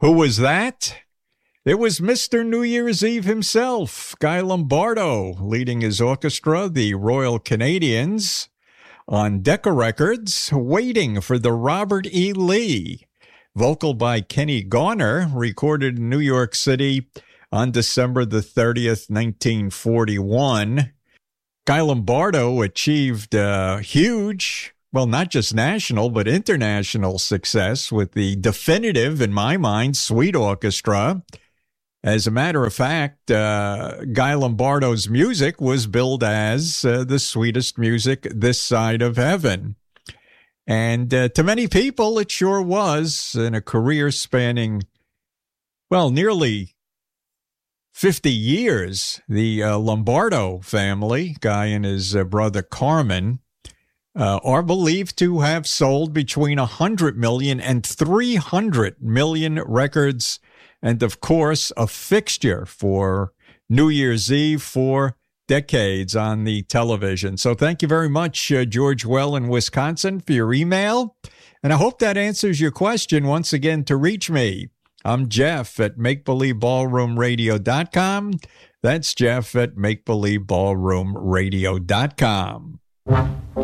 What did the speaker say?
Who was that? It was Mr. New Year's Eve himself, Guy Lombardo, leading his orchestra, the Royal Canadians, on Decca Records, Waiting for the Robert E. Lee. Vocal by Kenny Garner, recorded in New York City on December the 30th, 1941. Guy Lombardo achieved huge, well, not just national, but international success with the definitive, in my mind, Sweet Orchestra. As a matter of fact, Guy Lombardo's music was billed as the sweetest music this side of heaven. And to many people, it sure was, in a career spanning, well, nearly 50 years. The Lombardo family, Guy and his brother Carmen, are believed to have sold between 100 million and 300 million records, and of course, a fixture for New Year's Eve for decades on the television. So thank you very much, George Well in Wisconsin, for your email. And I hope that answers your question. Once again, to reach me, I'm Jeff at MakeBelieveBallroomRadio.com. That's Jeff at MakeBelieveBallroomRadio.com.